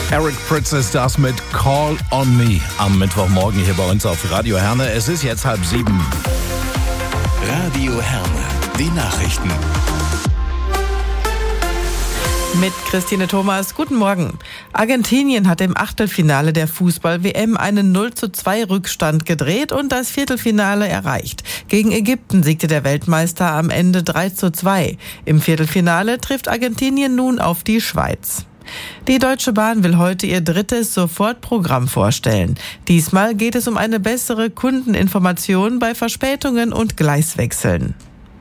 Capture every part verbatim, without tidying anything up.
Eric Prydz ist das mit Call on Me am Mittwochmorgen hier bei uns auf Radio Herne. Es ist jetzt halb sieben. Radio Herne, die Nachrichten. Mit Christine Thomas, guten Morgen. Argentinien hat im Achtelfinale der Fußball-W M einen null zu zwei Rückstand gedreht und das Viertelfinale erreicht. Gegen Ägypten siegte der Weltmeister am Ende drei zu zwei. Im Viertelfinale trifft Argentinien nun auf die Schweiz. Die Deutsche Bahn will heute ihr drittes Sofortprogramm vorstellen. Diesmal geht es um eine bessere Kundeninformation bei Verspätungen und Gleiswechseln.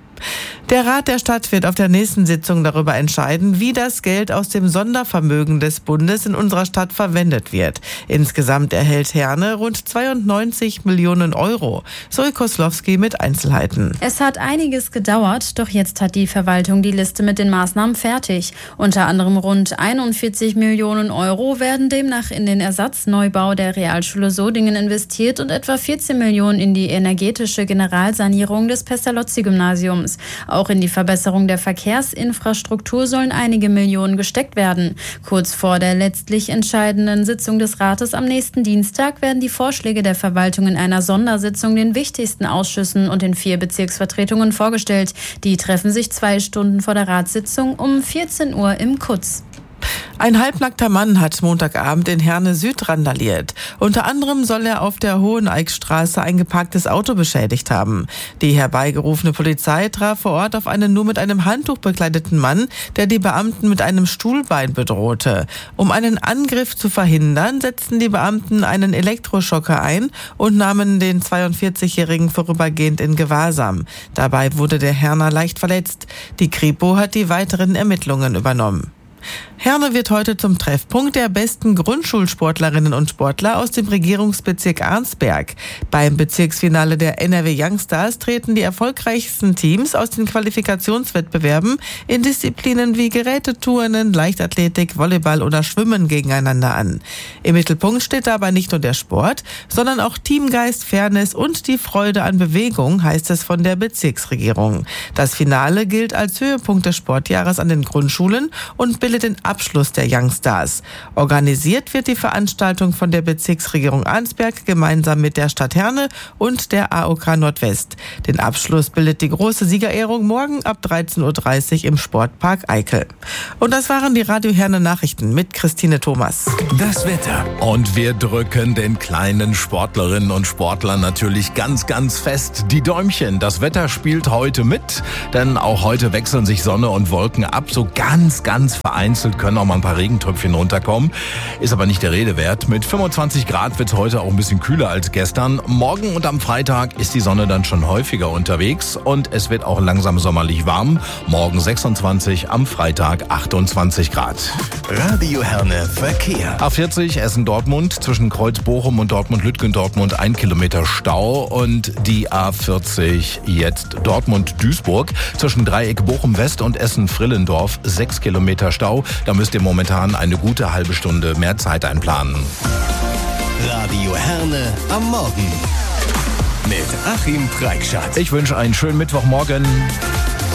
Der Rat der Stadt wird auf der nächsten Sitzung darüber entscheiden, wie das Geld aus dem Sondervermögen des Bundes in unserer Stadt verwendet wird. Insgesamt erhält Herne rund zweiundneunzig Millionen Euro. Zoe Koslowski mit Einzelheiten. Es hat einiges gedauert, doch jetzt hat die Verwaltung die Liste mit den Maßnahmen fertig. Unter anderem rund einundvierzig Millionen Euro werden demnach in den Ersatzneubau der Realschule Sodingen investiert und etwa vierzehn Millionen in die energetische Generalsanierung des Pestalozzi-Gymnasiums. Auch in die Verbesserung der Verkehrsinfrastruktur sollen einige Millionen gesteckt werden. Kurz vor der letztlich entscheidenden Sitzung des Rates am nächsten Dienstag werden die Vorschläge der Verwaltung in einer Sondersitzung den wichtigsten Ausschüssen und den vier Bezirksvertretungen vorgestellt. Die treffen sich zwei Stunden vor der Ratssitzung um vierzehn Uhr im Kutz. Ein halbnackter Mann hat Montagabend in Herne Süd randaliert. Unter anderem soll er auf der Hoheneickstraße ein geparktes Auto beschädigt haben. Die herbeigerufene Polizei traf vor Ort auf einen nur mit einem Handtuch bekleideten Mann, der die Beamten mit einem Stuhlbein bedrohte. Um einen Angriff zu verhindern, setzten die Beamten einen Elektroschocker ein und nahmen den zweiundvierzigjährigen vorübergehend in Gewahrsam. Dabei wurde der Herner leicht verletzt. Die Kripo hat die weiteren Ermittlungen übernommen. Herne wird heute zum Treffpunkt der besten Grundschulsportlerinnen und Sportler aus dem Regierungsbezirk Arnsberg. Beim Bezirksfinale der N R W Youngstars treten die erfolgreichsten Teams aus den Qualifikationswettbewerben in Disziplinen wie Geräteturnen, Leichtathletik, Volleyball oder Schwimmen gegeneinander an. Im Mittelpunkt steht dabei nicht nur der Sport, sondern auch Teamgeist, Fairness und die Freude an Bewegung, heißt es von der Bezirksregierung. Das Finale gilt als Höhepunkt des Sportjahres an den Grundschulen und bildet den Abschluss der Youngstars. Organisiert wird die Veranstaltung von der Bezirksregierung Arnsberg gemeinsam mit der Stadt Herne und der A O K Nordwest. Den Abschluss bildet die große Siegerehrung morgen ab dreizehn Uhr dreißig im Sportpark Eickel. Und das waren die Radio Herne Nachrichten mit Christine Thomas. Das Wetter. Und wir drücken den kleinen Sportlerinnen und Sportlern natürlich ganz, ganz fest die Däumchen. Das Wetter spielt heute mit, denn auch heute wechseln sich Sonne und Wolken ab. So ganz, ganz vereinzelt können auch mal ein paar Regentröpfchen runterkommen. Ist aber nicht der Rede wert. Mit fünfundzwanzig Grad wird es heute auch ein bisschen kühler als gestern. Morgen und am Freitag ist die Sonne dann schon häufiger unterwegs und es wird auch langsam sommerlich warm. Morgen sechsundzwanzig, am Freitag achtundzwanzig Grad. Radio Herne Verkehr. A vierzig Essen-Dortmund zwischen Kreuz-Bochum und Dortmund-Lütgendortmund ein Kilometer Stau und die A vierzig jetzt Dortmund-Duisburg zwischen Dreieck Bochum-West und Essen-Frillendorf sechs Kilometer Stau. Da müsst ihr momentan eine gute halbe Stunde mehr Zeit einplanen. Radio Herne am Morgen mit Achim Preikschat. Ich wünsche einen schönen Mittwochmorgen.